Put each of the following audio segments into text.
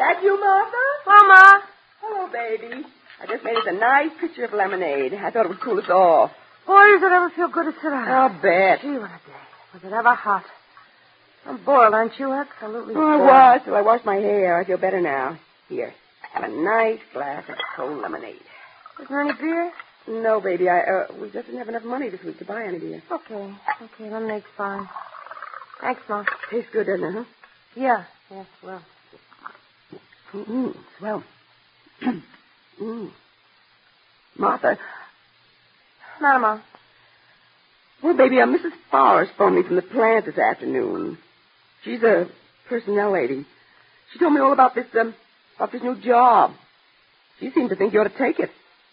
That you, Martha? Mama. Hello, baby. I just made us a nice pitcher of lemonade. I thought it would cool us off. Boy, does it ever feel good to sit down. I'll bet. Gee, what a day. Was it ever hot? I'm boiled, aren't you? Absolutely I boiled. was till I washed my hair. I feel better now. Here, have a nice glass of cold lemonade. Is there any beer? No, baby. We just didn't have enough money this week to buy any beer. Okay, lemonade's fine. Thanks, Mom. Tastes good, doesn't it, huh? Yeah, well. Swell. Martha. Matter, Mom. Well, baby, Mrs. Forrest phoned me from the plant this afternoon. She's a personnel lady. She told me all about this new job. She seemed to think you ought to take it.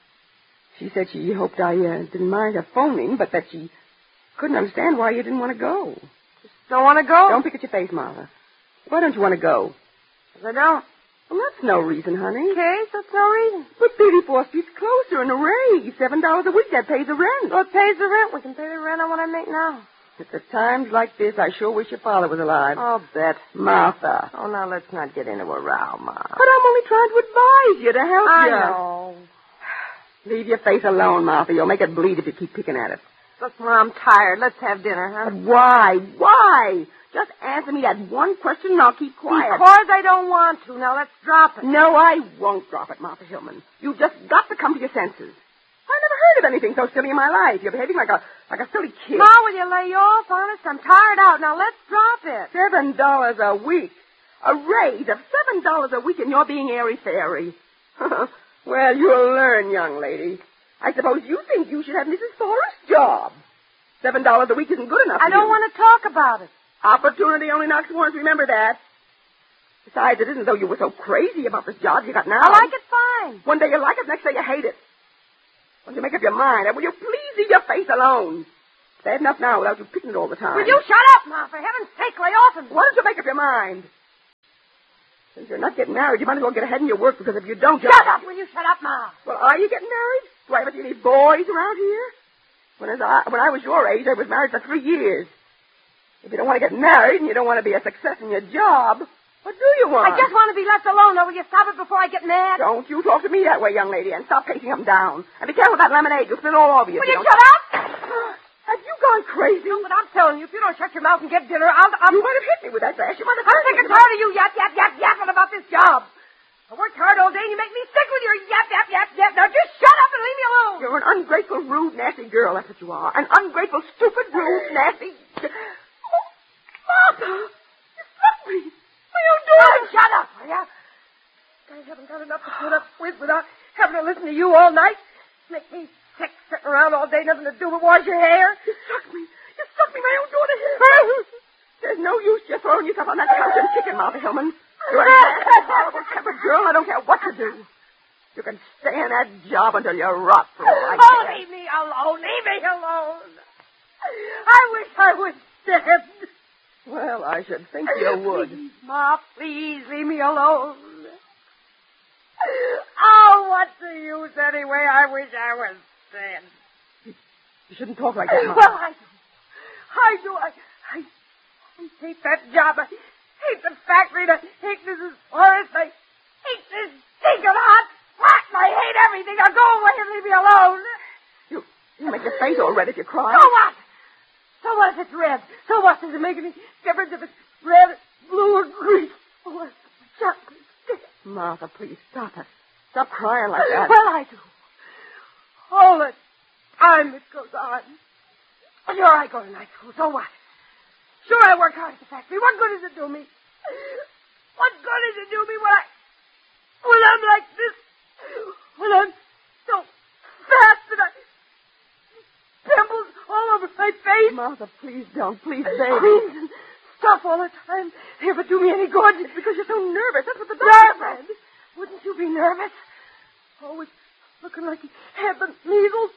She said she hoped I didn't mind her phoning, but that she couldn't understand why you didn't want to go. Just don't want to go? Don't pick at your face, Martha. Why don't you want to go? 'Cause I don't. Well, that's no reason, honey. Okay, that's no reason. But 34th Street's closer and a raise. $7 a week, that pays the rent. Well, it pays the rent. We can pay the rent on what I make now. At times like this, I sure wish your father was alive. I'll bet. Martha. Oh, now let's not get into a row, Mom. But I'm only trying to advise you, to help you. I know. Leave your face alone, Martha. You'll make it bleed if you keep picking at it. Look, Mom, I'm tired. Let's have dinner, huh? But why? Why? Just answer me that one question and I'll keep quiet. Because I don't want to. Now let's drop it. No, I won't drop it, Martha Hillman. You've just got to come to your senses. I never heard of anything so silly in my life. You're behaving like a silly kid. Ma, will you lay off? Honest, I'm tired out. Now let's drop it. $7 a week. A raise of $7 a week and you're being airy-fairy. Well, you'll learn, young lady. I suppose you think you should have Mrs. Forrest's job. $7 a week isn't good enough for I don't you. want to talk about it. Opportunity only knocks once, remember that. Besides, it isn't as though you were so crazy about this job you got now. I like it fine. One day you like it, next day you hate it. Once you make up your mind, will you please leave your face alone? It's bad enough now without you picking it all the time. Will you shut up, Ma? For heaven's sake, lay off and... Why don't you make up your mind? Since you're not getting married, you might as well get ahead in your work, because if you don't... Shut up! Will you shut up, Ma? Well, are you getting married? Do I ever see any boys around here? When I was your age, I was married for 3 years. If you don't want to get married and you don't want to be a success in your job, what do you want? I just want to be left alone. Now, will you stop it before I get mad? Don't you talk to me that way, young lady, and stop pacing them down. And be careful with that lemonade. You'll spill all over you. Will you shut up? Have you gone crazy? No, but I'm telling you, if you don't shut your mouth and get dinner, I'll... You might have hit me with that glass. You might have... I'm sick and tired of you yapping about this job. I worked hard all day and you make me sick with your yap. Now just shut up and leave me alone. You're an ungrateful, rude, nasty girl. That's what you are. An ungrateful, stupid, rude, nasty... Martha! You struck me! What are you doing? Shut up, will ya? I haven't got enough to put up with without having to listen to you all night. Make me sick sitting around all day, nothing to do but wash your hair. You struck me. You struck me, my own daughter here. There's no use just throwing yourself on that couch and kicking, Martha Hillman. You're a nasty, horrible-tempered girl. I don't care what you do. You can stay in that job until you rot for all I care. Leave me alone. Leave me alone. I wish I was dead. Well, I should think you would. Please, Ma, please leave me alone. Oh, what's the use anyway? I wish I was dead. You shouldn't talk like that, Martha. Well, I do. I hate that job. I hate the factory. I hate Mrs. Forrest. I hate this stinking hot flat. I hate everything. Now go away and leave me alone. You make your face all red if you cry. So what? So what if it's red? So what? Does it make any difference if it's red, blue, or green? Oh, it's just... Martha, please stop it. Stop crying like that. Well, I do. All the time it goes on. Sure, I go to night school. So what? Sure, I work hard at the factory. What good does it do me? What good does it do me when I'm like this? When I'm so fat that I... pimples all over my face. Martha, please don't. Please, baby. Creams and stuff all the time. Never do me any good. It's because you're so nervous. That's what the doctor said. Wouldn't you be nervous? Always looking like he had the measles.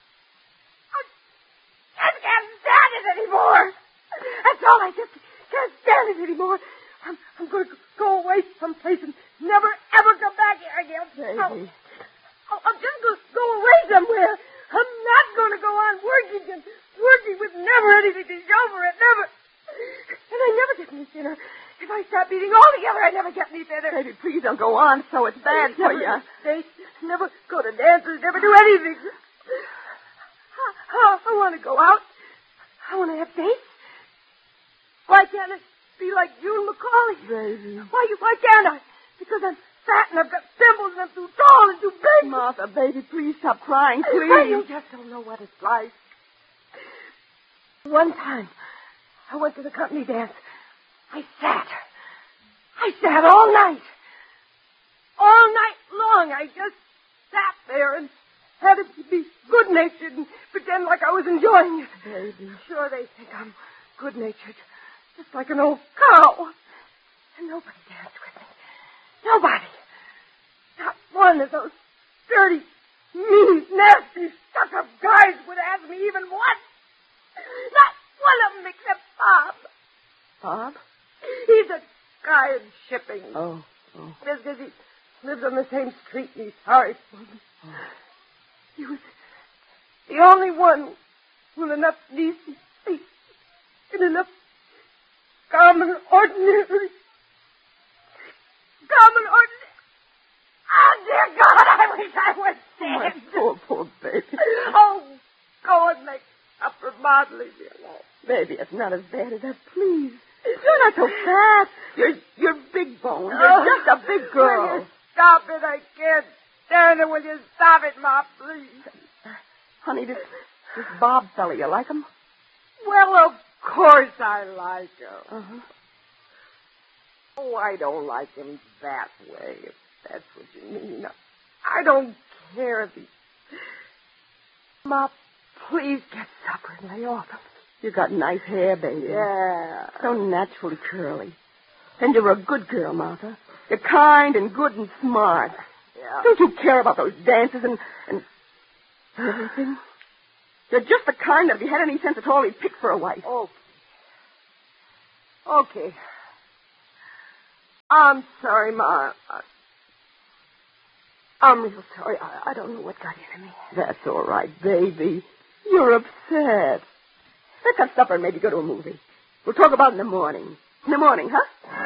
I can't stand it anymore. That's all. I just can't stand it anymore. I'm going to go away someplace and never, ever come back here again. Baby. I'm just going to go away somewhere. I'm not going to go on working with never anything to show for it. Never. And I never get any dinner if I stop eating all Altogether, I never get any better. Baby, please don't go on so. It's bad for Never you. date, never go to dances, never do anything. I want to go out. I want to have dates. Why can't it be like you and Macaulay? Baby. Why can't I? Because I'm fat and I've got pimples and I'm too tall and too big. Martha, baby, please stop crying, please. You just don't know what it's like. One time, I went to the company dance. I sat all night. All night long, I just sat there and had to be good-natured and pretend like I was enjoying it. Baby. Sure, they think I'm good-natured, just like an old cow. And nobody danced with me. Nobody. Not one of those dirty, mean, nasty, stuck-up guys would ask me even once. Not one of them except Bob. Bob? He's a guy in shipping. Oh. Just because he lives on the same street and he's sorry for me. Oh. He was the only one with enough decency and enough common ordinary. Oh, dear God, I wish I was dead. My poor baby. Oh, go and make up for Maud, leave me alone. Baby, it's not as bad as that, please. You're not so fat. You're big boned. You're just a big girl. Will you stop it? I can't stand it. Will you stop it, Ma, please? Honey, this Bob fella, you like him? Well, of course I like him. Uh-huh. Oh, I don't like him that way, if that's what you mean. I don't care if he... Ma, please get supper and lay off him. You got nice hair, baby. Yeah. So naturally curly. And you're a good girl, Martha. You're kind and good and smart. Yeah. Don't you care about those dances and everything? You're just the kind that if he had any sense at all, he'd pick for a wife. Okay. I'm sorry, Ma. I'm real sorry. I don't know what got into me. That's all right, baby. You're upset. Let's have supper and maybe go to a movie. We'll talk about it in the morning. In the morning, huh?